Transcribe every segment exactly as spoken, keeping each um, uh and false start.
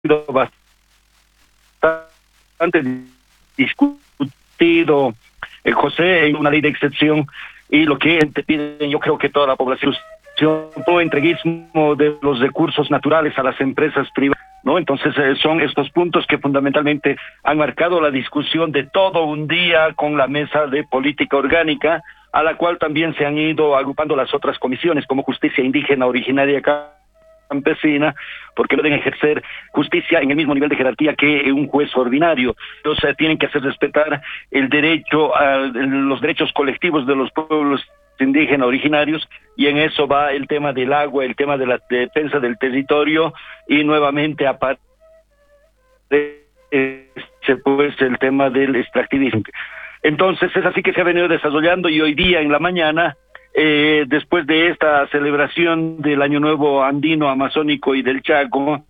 bastante discutido, eh, José, en una ley de excepción, y lo que te piden, yo creo que toda la población, todo entreguismo de los recursos naturales a las empresas privadas, ¿no? Entonces eh, son estos puntos que fundamentalmente han marcado la discusión de todo un día con la mesa de política orgánica, a la cual también se han ido agrupando las otras comisiones, como justicia indígena originaria campesina, porque pueden ejercer justicia en el mismo nivel de jerarquía que un juez ordinario. Entonces tienen que hacer respetar el derecho a los derechos colectivos de los pueblos indígenas originarios, y en eso va el tema del agua, el tema de la defensa del territorio, y nuevamente aparece pues el tema del extractivismo. Entonces es así que se ha venido desarrollando, y hoy día en la mañana, eh, después de esta celebración del Año Nuevo Andino, Amazónico y del Chaco,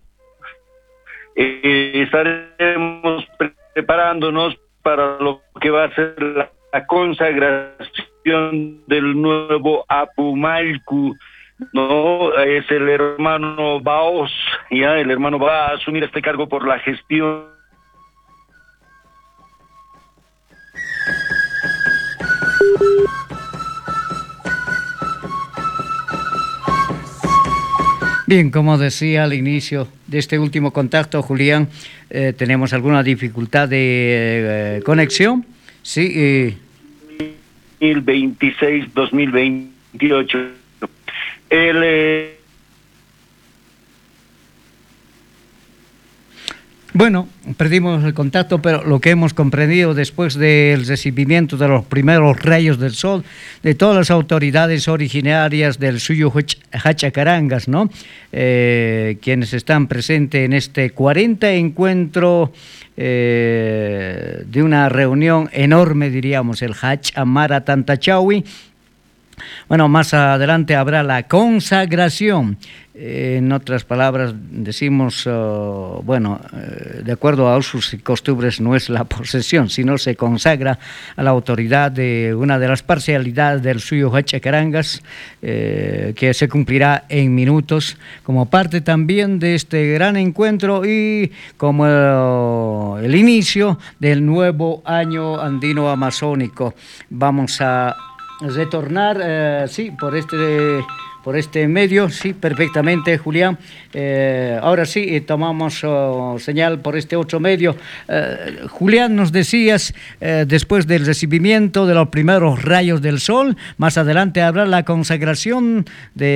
eh, estaremos preparándonos para lo que va a ser la, la consagración del nuevo Apumalcu, ¿no? Es el hermano Baos, ya el hermano va a asumir este cargo por la gestión Bien, como decía al inicio de este último contacto, Julián, eh, tenemos alguna dificultad de eh, conexión. Sí. Eh. dos mil veintiséis dos mil veintiocho. El. Eh... Bueno, perdimos el contacto, pero lo que hemos comprendido después del recibimiento de los primeros rayos del sol de todas las autoridades originarias del Suyo Hachacarangas, ¿no? Eh, quienes están presentes en este cuarenta encuentro eh, de una reunión enorme, diríamos, el Hachamara Tantachawi. Bueno, más adelante habrá la consagración. Eh, en otras palabras, decimos, uh, bueno, eh, de acuerdo a sus costumbres, no es la posesión, sino se consagra a la autoridad de una de las parcialidades del Suyo Hachacarangas, eh, que se cumplirá en minutos, como parte también de este gran encuentro y como el, el inicio del nuevo año andino amazónico. Vamos a retornar, eh, sí, por este... por este medio, sí, perfectamente, Julián. Eh, ahora sí, tomamos oh, señal por este otro medio. Eh, Julián, nos decías, eh, después del recibimiento de los primeros rayos del sol, más adelante habrá la consagración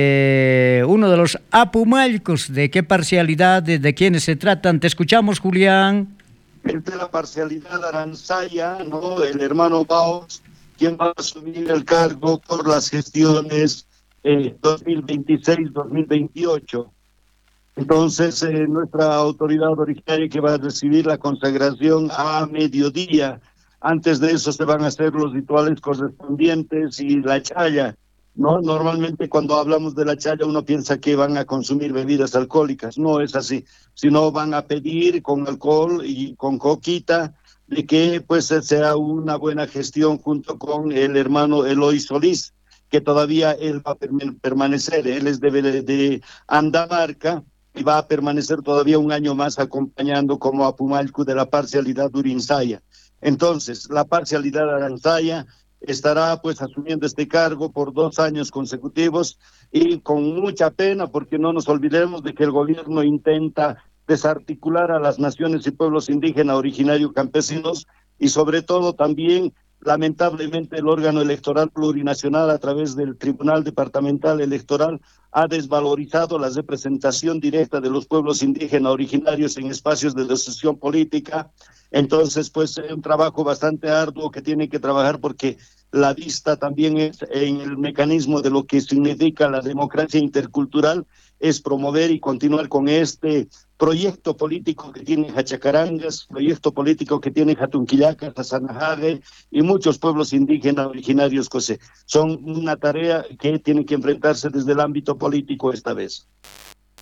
de uno de los Apumalcos. ¿De qué parcialidad, de, de quiénes se tratan? Te escuchamos, Julián. Es de la parcialidad Aranzaya, ¿no? El hermano Baos, quien va a asumir el cargo por las gestiones Eh, dos mil veintiséis dos mil veintiocho. Entonces, eh, nuestra autoridad originaria que va a recibir la consagración a mediodía. Antes de eso se van a hacer los rituales correspondientes y la chaya, ¿no? Normalmente cuando hablamos de la chaya uno piensa que van a consumir bebidas alcohólicas. No es así, sino van a pedir con alcohol y con coquita de que pues sea una buena gestión junto con el hermano Eloy Solís, que todavía él va a permanecer, él es de, de Andamarca y va a permanecer todavía un año más acompañando como Apumalcu de la parcialidad Urinsaya. Entonces, la parcialidad Aranzaya estará pues asumiendo este cargo por dos años consecutivos y con mucha pena, porque no nos olvidemos de que el gobierno intenta desarticular a las naciones y pueblos indígenas originarios campesinos y sobre todo también lamentablemente el órgano electoral plurinacional a través del Tribunal Departamental Electoral ha desvalorizado la representación directa de los pueblos indígenas originarios en espacios de decisión política. Entonces, pues es un trabajo bastante arduo que tiene que trabajar porque la vista también es en el mecanismo de lo que significa la democracia intercultural, es promover y continuar con este proyecto político que tiene Hachacarangas, proyecto político que tiene Jatunquillaca, Tasanajague y muchos pueblos indígenas originarios, José. Son una tarea que tiene que enfrentarse desde el ámbito político esta vez.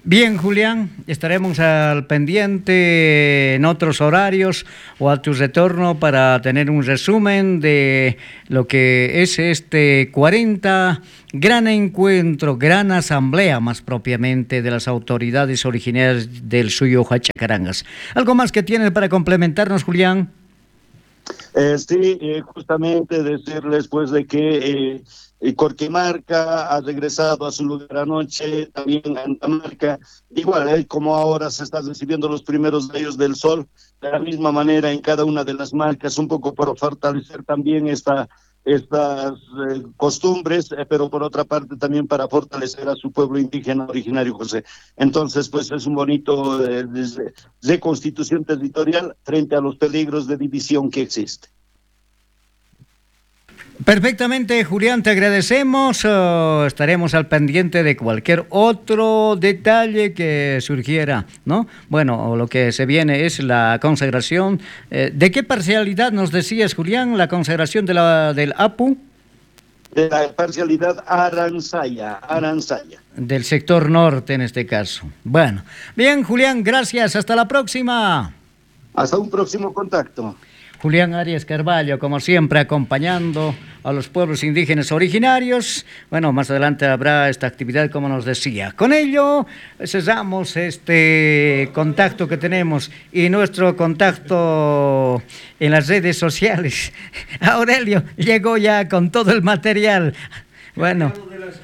Bien, Julián, estaremos al pendiente en otros horarios o a tu retorno para tener un resumen de lo que es este cuarenta gran encuentro, gran asamblea más propiamente de las autoridades originarias del Suyo Hachacarangas. ¿Algo más que tienes para complementarnos, Julián? Eh, sí, eh, justamente decirles pues de que eh, Corquimarca ha regresado a su lugar anoche, también Antamarca, igual eh, como ahora se están recibiendo los primeros rayos del sol, de la misma manera en cada una de las marcas, un poco por fortalecer también esta, estas eh, costumbres, eh, pero por otra parte también para fortalecer a su pueblo indígena originario, José. Entonces, pues es un bonito eh, de, de constitución territorial frente a los peligros de división que existe. Perfectamente, Julián, te agradecemos. Uh, estaremos al pendiente de cualquier otro detalle que surgiera, ¿no? Bueno, o lo que se viene es la consagración. Eh, ¿De qué parcialidad nos decías, Julián, la consagración de la, del A P U? De la parcialidad Aranzaya, Aranzaya. Del sector norte en este caso. Bueno, bien, Julián, gracias. Hasta la próxima. Hasta un próximo contacto. Julián Arias Carballo, como siempre, acompañando a los pueblos indígenas originarios. Bueno, más adelante habrá esta actividad, como nos decía. Con ello, cesamos este contacto que tenemos y nuestro contacto en las redes sociales. Aurelio llegó ya con todo el material. Bueno.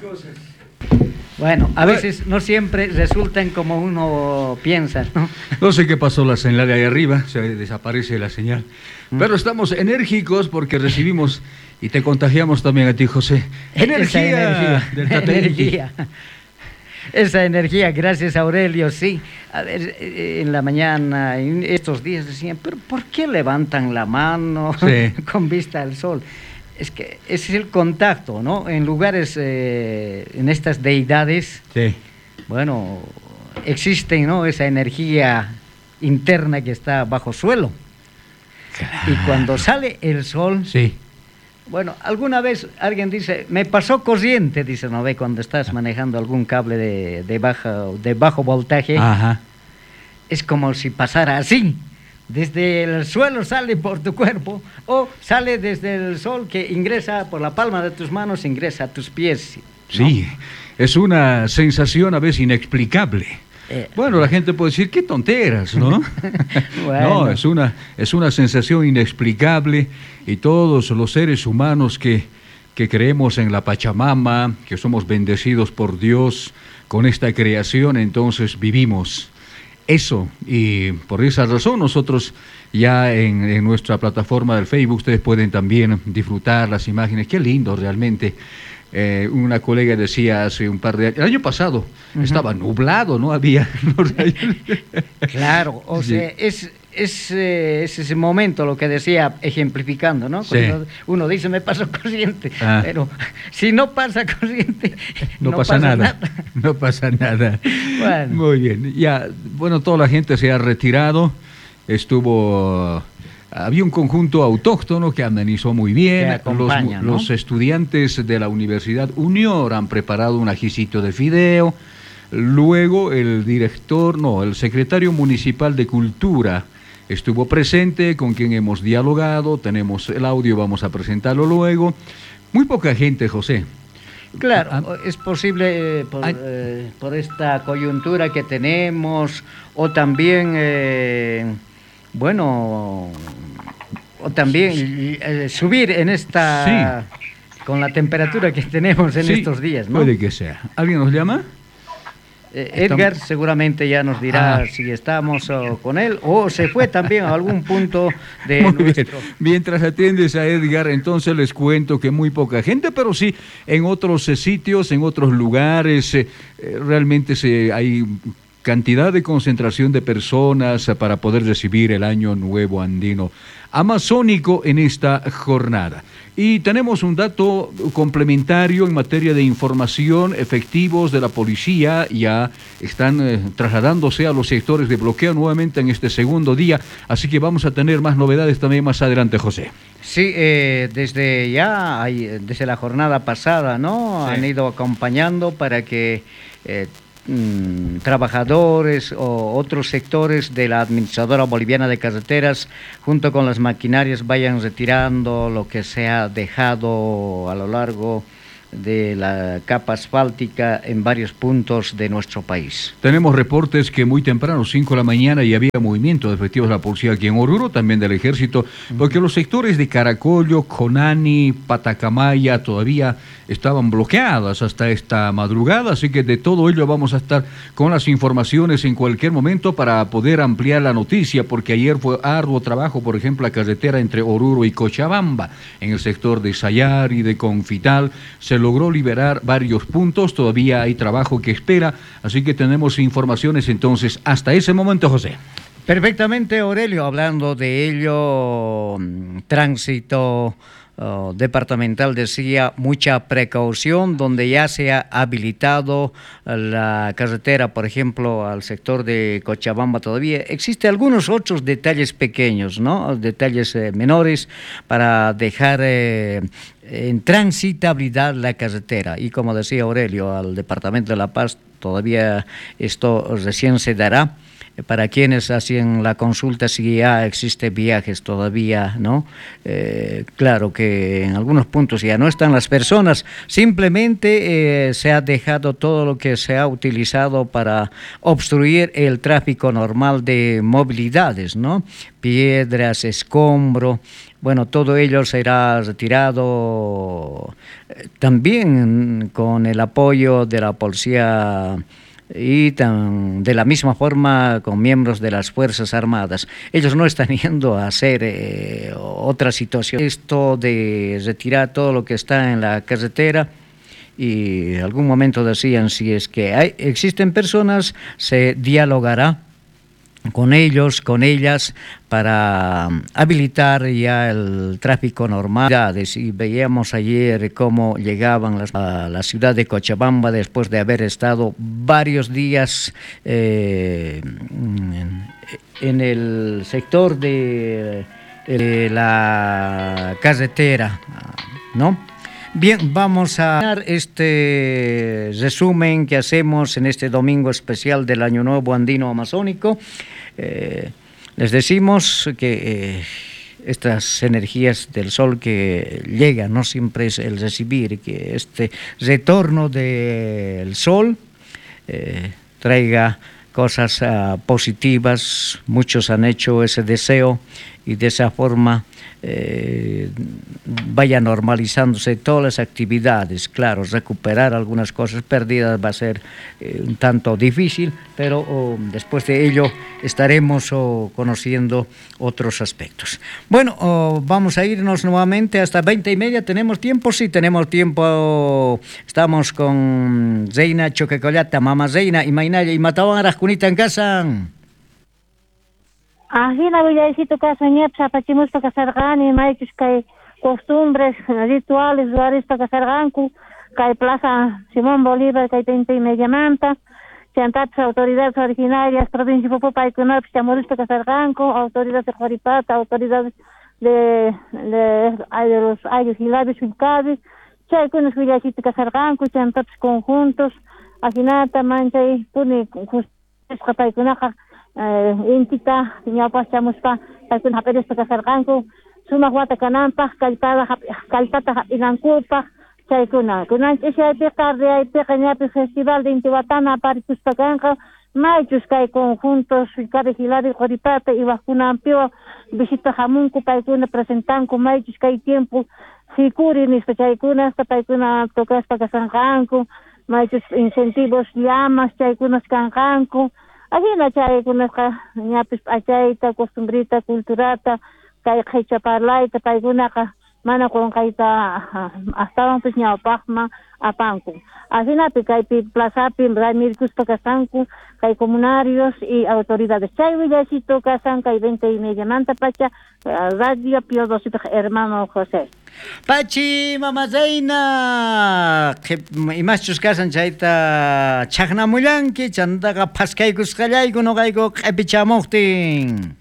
Bueno, a veces no siempre resultan como uno piensa, ¿no? No sé qué pasó la señal de ahí arriba, se desaparece la señal. Pero estamos enérgicos porque recibimos y te contagiamos también a ti, José. Energía, energía del energía. Esa energía, gracias Aurelio, sí. A ver, en la mañana, en estos días decían, pero ¿por qué levantan la mano sí. con vista al sol? Es que ese es el contacto, ¿no? En lugares, eh, en estas deidades, sí. bueno, existe, ¿no? Esa energía interna que está bajo suelo. Claro. Y cuando sale el sol, sí. Bueno, alguna vez alguien dice, me pasó corriente, dice, ¿no ve? Cuando estás manejando algún cable de, de, baja, de bajo voltaje, ajá. Es como si pasara así. Desde el suelo sale por tu cuerpo o sale desde el sol que ingresa por la palma de tus manos, ingresa a tus pies, ¿no? Sí, es una sensación a veces inexplicable. Eh, bueno, la gente puede decir, qué tonteras, ¿no? Bueno. No, es una, es una sensación inexplicable y todos los seres humanos que, que creemos en la Pachamama, que somos bendecidos por Dios con esta creación, entonces vivimos eso, y por esa razón nosotros ya en, en nuestra plataforma del Facebook ustedes pueden también disfrutar las imágenes. Qué lindo realmente. Eh, una colega decía hace un par de años, el año pasado uh-huh. estaba nublado, no había claro, o sí. sea, es, es, eh, es ese momento lo que decía, ejemplificando, ¿no? Cuando sí. uno dice, me paso corriente, ah. pero si no pasa corriente, no, no pasa, pasa nada. nada. No pasa nada. Bueno. Muy bien. Ya, bueno, toda la gente se ha retirado, estuvo... Había un conjunto autóctono que amenizó muy bien. Los, ¿no? los estudiantes de la Universidad Unión han preparado un ajicito de fideo. Luego el director, no, el secretario municipal de Cultura estuvo presente, con quien hemos dialogado. Tenemos el audio, vamos a presentarlo luego. Muy poca gente, José. Claro, ah, es posible eh, por, eh, por esta coyuntura que tenemos, o también... Eh, Bueno, o también eh, subir en esta, sí. con la temperatura que tenemos en sí, estos días, ¿no? Puede que sea. ¿Alguien nos llama? Eh, Edgar estamos... seguramente ya nos dirá ah. si estamos oh, con él, o se fue también a algún punto de muy nuestro... Bien. Mientras atiendes a Edgar, entonces les cuento que muy poca gente, pero sí, en otros eh, sitios, en otros lugares, eh, realmente se hay... cantidad de concentración de personas para poder recibir el Año Nuevo Andino Amazónico en esta jornada. Y tenemos un dato complementario en materia de información. Efectivos de la policía ya están eh, trasladándose a los sectores de bloqueo nuevamente en este segundo día, así que vamos a tener más novedades también más adelante, José. Sí, eh, desde ya, hay, desde la jornada pasada, ¿no? Sí. Han ido acompañando para que... Eh, mm, trabajadores o otros sectores de la Administradora Boliviana de Carreteras, junto con las maquinarias, vayan retirando lo que se ha dejado a lo largo de la capa asfáltica en varios puntos de nuestro país. Tenemos reportes que muy temprano, cinco de la mañana, ya había movimiento de efectivos de la policía aquí en Oruro, también del ejército, porque los sectores de Caracollo, Conani, Patacamaya todavía estaban bloqueadas hasta esta madrugada, así que de todo ello vamos a estar con las informaciones en cualquier momento para poder ampliar la noticia, porque ayer fue arduo trabajo, por ejemplo, la carretera entre Oruro y Cochabamba, en el sector de Sayar y de Confital, se logró liberar varios puntos, todavía hay trabajo que espera, así que tenemos informaciones entonces hasta ese momento, José. Perfectamente, Aurelio, hablando de ello, tránsito uh, departamental decía mucha precaución, donde ya se ha habilitado la carretera, por ejemplo, al sector de Cochabamba todavía. Existen algunos otros detalles pequeños, ¿no? Detalles eh, menores para dejar Eh, en transitabilidad la carretera, y como decía Aurelio, al Departamento de La Paz todavía esto recién se dará. Para quienes hacen la consulta si ya existen viajes todavía, ¿no? Eh, claro que en algunos puntos ya no están las personas, simplemente eh, se ha dejado todo lo que se ha utilizado para obstruir el tráfico normal de movilidades, ¿no? Piedras, escombro. Bueno, todo ello será retirado eh, también con el apoyo de la policía y tan, de la misma forma con miembros de las Fuerzas Armadas. Ellos no están yendo a hacer eh, otra situación. Esto de retirar todo lo que está en la carretera, y en algún momento decían, si es que hay, existen personas, se dialogará con ellos, con ellas, para habilitar ya el tráfico normal. Y veíamos ayer cómo llegaban las, a la ciudad de Cochabamba después de haber estado varios días eh, en, en el sector de, de la carretera, ¿no? Bien, vamos a dar este resumen que hacemos en este domingo especial del Año Nuevo Andino Amazónico. Eh, les decimos que eh, estas energías del sol que llegan, no siempre es el recibir, que este retorno del sol eh, traiga cosas uh, positivas. Muchos han hecho ese deseo y de esa forma eh, vaya normalizándose todas las actividades. Claro, recuperar algunas cosas perdidas va a ser eh, un tanto difícil, pero oh, después de ello estaremos oh, conociendo otros aspectos. Bueno, oh, vamos a irnos nuevamente hasta veinte y media. ¿Tenemos tiempo? Sí, tenemos tiempo. Estamos con Zeina Choquecollata, Mamá Zeina y Mainaya y Matawan Arascunita en casa. Ajina villaycito casañep sapachimuspa kasargani maychus kay costumbres rituales lugarispa kasarganku kay Plaza Simón Bolívar kay treinta y media manta chantatas autoridades originarias provincia Popaykunapis chamurispa kasarganku autoridades de Juaripata, autoridades de de, de los ayos hilabis uncabis chaykunas villaycito kasarganku chantatas conjuntos ajinata manchay puni justisqa paykunaqa eh, intita ñawpaschamuspa paykuna hap'irispa kasarqanku sumaq wata kananpaq kallpata kallpata hap'inankupaq chaykuna kunanchik ishaypiqa riyaypiqa ñapi festival de Inti Watana aparikuspa kanqa maychus kay conjuntos kabi hilabi Quripata iwaqkunanpiwan visita hamunku paykuna presentanku maychus kay tiempo sikuri nispa chaykuna hasta paykuna tokaspa kasanqanku maychus incentivos llamas chaykunas kanqanku ajina chaykunaqa ñapis p'achayta costumbrita culturata kay qhicha parlayta paykunaqa mana qunqayta astawan pues ñawpaqman apanku ajinapi kaypi plazapi ramirkuspa kasanku kay comunarios y autoridades chay villaycito kasan kay veinte y media manta pacha radio Pío doce hermano José. Pachi, Mama Zeina, imachus kasan chayta chaqnamuyanki, chantaqa paskaykusqallayku nuqayku q'ipichamuqtin.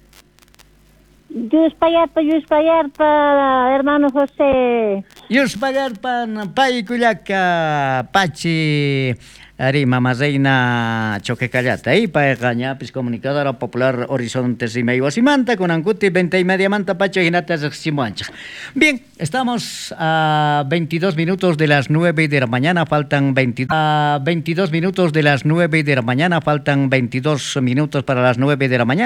Yuspayarpa, yuspayarpa, hermano José. Yuspayarpa, paykullaka, Pachi. Ari Mamazeina Choquecallata, y para gañapis comunicadora popular Horizontes y Medio Simanta, con Ancuti, veinte y media manta, Pacho y Natas Simuancha. Bien, estamos a veintidós minutos de las nueve de la mañana, faltan veinte, a veintidós minutos de las nueve de la mañana, faltan veintidós minutos para las nueve de la mañana.